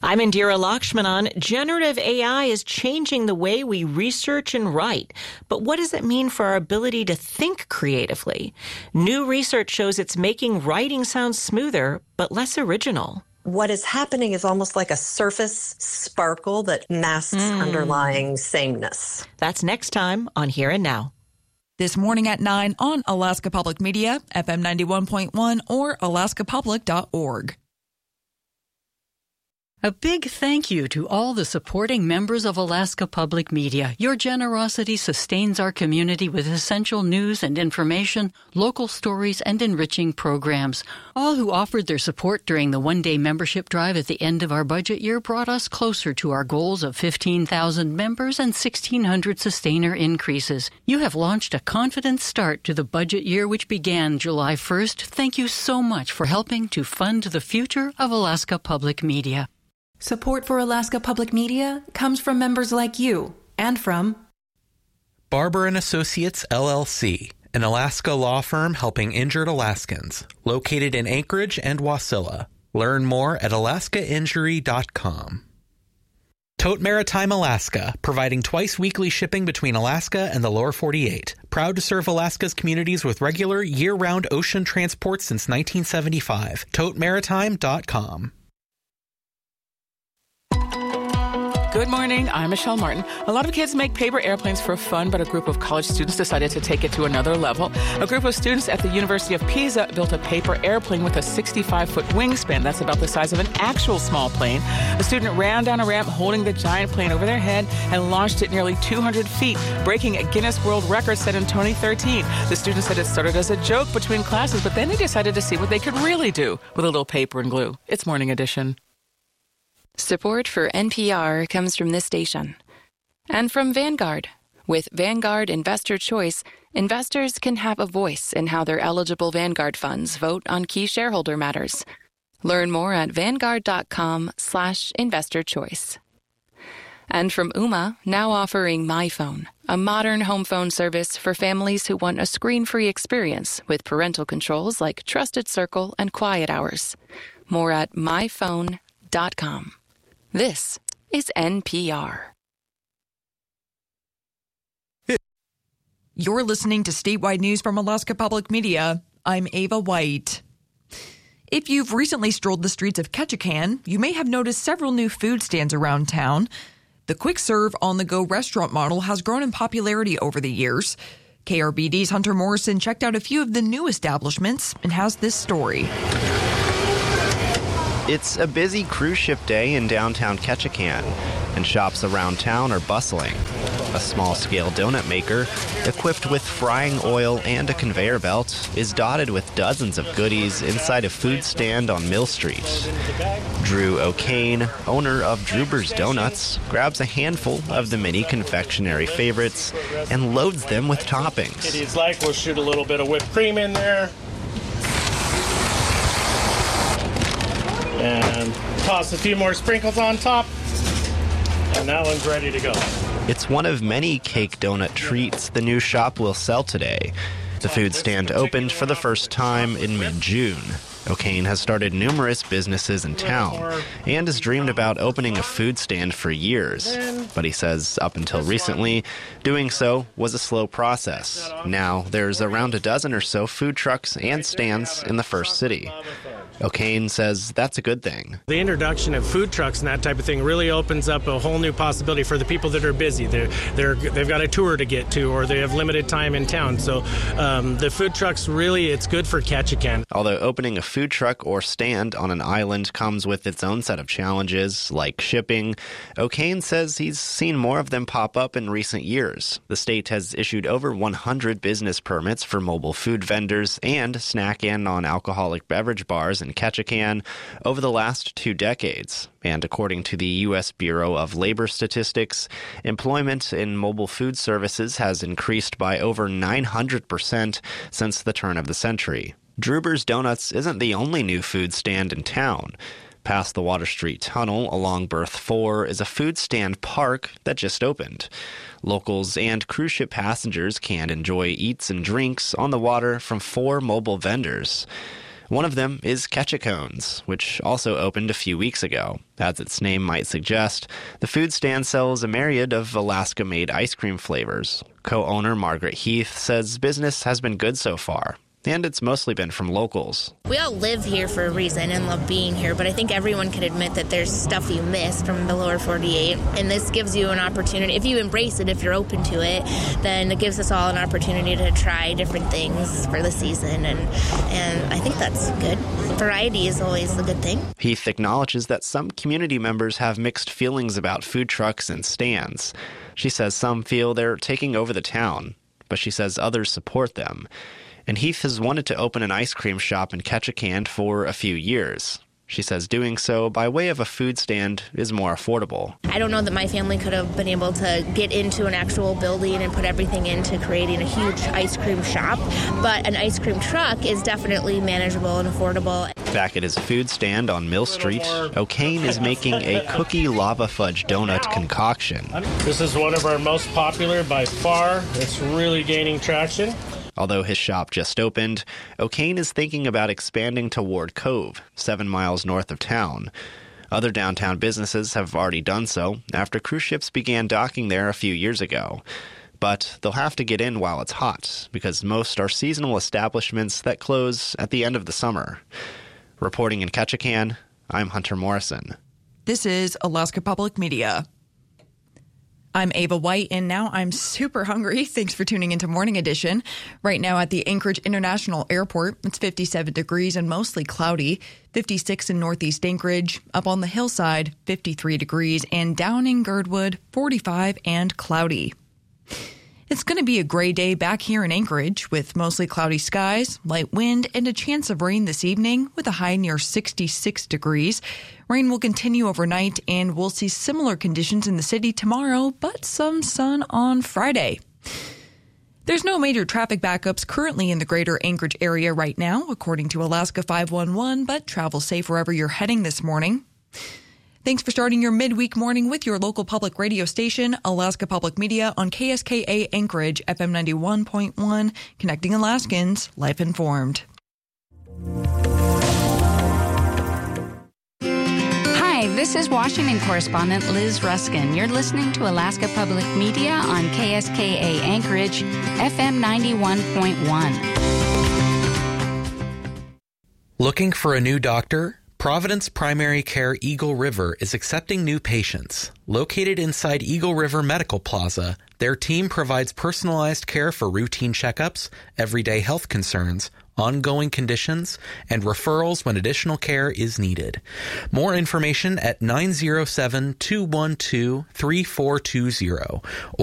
I'm Indira Lakshmanan. Generative AI is changing the way we research and write. But what does it mean for our ability to think creatively? New research shows it's making writing sound smoother, but less original. What is happening is almost like a surface sparkle that masks underlying sameness. That's next time on Here and Now. This morning at 9 on Alaska Public Media, FM 91.1 or alaskapublic.org. A big thank you to all the supporting members of Alaska Public Media. Your generosity sustains our community with essential news and information, local stories, and enriching programs. All who offered their support during the one-day membership drive at the end of our budget year brought us closer to our goals of 15,000 members and 1,600 sustainer increases. You have launched a confident start to the budget year, which began July 1st. Thank you so much for helping to fund the future of Alaska Public Media. Support for Alaska Public Media comes from members like you and from Barber & Associates, LLC, an Alaska law firm helping injured Alaskans, located in Anchorage and Wasilla. Learn more at alaskainjury.com. Tote Maritime Alaska, providing twice-weekly shipping between Alaska and the lower 48. Proud to serve Alaska's communities with regular, year-round ocean transport since 1975. ToteMaritime.com. Good morning, I'm Michelle Martin. A lot of kids make paper airplanes for fun, but a group of college students decided to take it to another level. A group of students at the University of Pisa built a paper airplane with a 65-foot wingspan. That's about the size of an actual small plane. A student ran down a ramp holding the giant plane over their head and launched it nearly 200 feet, breaking a Guinness World Record set in 2013. The students said it started as a joke between classes, but then they decided to see what they could really do with a little paper and glue. It's Morning Edition. Support for NPR comes from this station and from Vanguard. With Vanguard Investor Choice, investors can have a voice in how their eligible Vanguard funds vote on key shareholder matters. Learn more at vanguard.com/investorchoice. And from Ooma, now offering MyPhone, a modern home phone service for families who want a screen-free experience with parental controls like Trusted Circle and Quiet Hours. More at myphone.com. This is NPR. You're listening to Statewide News from Alaska Public Media. I'm Ava White. If you've recently strolled the streets of Ketchikan, you may have noticed several new food stands around town. The quick-serve on-the-go restaurant model has grown in popularity over the years. KRBD's Hunter Morrison checked out a few of the new establishments and has this story. It's a busy cruise ship day in downtown Ketchikan, and shops around town are bustling. A small-scale donut maker, equipped with frying oil and a conveyor belt, is dotted with dozens of goodies inside a food stand on Mill Street. Drew O'Kane, owner of Druber's Donuts, grabs a handful of the mini confectionery favorites and loads them with toppings. It's like we'll shoot a little bit of whipped cream in there. And toss a few more sprinkles on top, and that one's ready to go. It's one of many cake donut treats the new shop will sell today. The food stand opened for the first time in mid-June. O'Kane has started numerous businesses in town and has dreamed about opening a food stand for years. But he says up until recently, doing so was a slow process. Now there's around a dozen or so food trucks and stands in the first city. O'Kane says that's a good thing. The introduction of food trucks and that type of thing really opens up a whole new possibility for the people that are busy. They've got a tour to get to, or they have limited time in town. So the food trucks really, it's good for Ketchikan. Although opening a food truck or stand on an island comes with its own set of challenges, like shipping, O'Kane says he's seen more of them pop up in recent years. The state has issued over 100 business permits for mobile food vendors and snack and non-alcoholic beverage bars in Ketchikan over the last 2 decades. And according to the U.S. Bureau of Labor Statistics, employment in mobile food services has increased by over 900% since the turn of the century. Druber's Donuts isn't the only new food stand in town. Past the Water Street Tunnel along Berth 4 is a food stand park that just opened. Locals and cruise ship passengers can enjoy eats and drinks on the water from 4 mobile vendors. One of them is Ketchicones, which also opened a few weeks ago. As its name might suggest, the food stand sells a myriad of Alaska-made ice cream flavors. Co-owner Margaret Heath says business has been good so far, and it's mostly been from locals. We all live here for a reason and love being here, but I think everyone can admit that there's stuff you miss from the lower 48, and this gives you an opportunity. If you embrace it, if you're open to it, then it gives us all an opportunity to try different things for the season, and I think that's good. Variety is always a good thing. Heath acknowledges that some community members have mixed feelings about food trucks and stands. She says some feel they're taking over the town, but she says others support them. And Heath has wanted to open an ice cream shop in Ketchikan for a few years. She says doing so by way of a food stand is more affordable. I don't know that my family could have been able to get into an actual building and put everything into creating a huge ice cream shop, but an ice cream truck is definitely manageable and affordable. Back at his food stand on Mill Street, O'Kane is making a cookie lava fudge donut concoction. This is one of our most popular by far. It's really gaining traction. Although his shop just opened, O'Kane is thinking about expanding to Ward Cove, 7 miles north of town. Other downtown businesses have already done so after cruise ships began docking there a few years ago. But they'll have to get in while it's hot, because most are seasonal establishments that close at the end of the summer. Reporting in Ketchikan, I'm Hunter Morrison. This is Alaska Public Media. I'm Ava White, and now I'm super hungry. Thanks for tuning into Morning Edition. Right now at the Anchorage International Airport, it's 57 degrees and mostly cloudy. 56 in northeast Anchorage. Up on the hillside, 53 degrees. And down in Girdwood, 45 and cloudy. It's going to be a gray day back here in Anchorage with mostly cloudy skies, light wind, and a chance of rain this evening with a high near 66 degrees. Rain will continue overnight, and we'll see similar conditions in the city tomorrow, but some sun on Friday. There's no major traffic backups currently in the greater Anchorage area right now, according to Alaska 511, but travel safe wherever you're heading this morning. Thanks for starting your midweek morning with your local public radio station, Alaska Public Media, on KSKA Anchorage, FM 91.1, connecting Alaskans, life informed. Hi, this is Washington correspondent Liz Ruskin. You're listening to Alaska Public Media on KSKA Anchorage, FM 91.1. Looking for a new doctor? Providence Primary Care Eagle River is accepting new patients. Located inside Eagle River Medical Plaza, their team provides personalized care for routine checkups, everyday health concerns, ongoing conditions, and referrals when additional care is needed. More information at 907-212-3420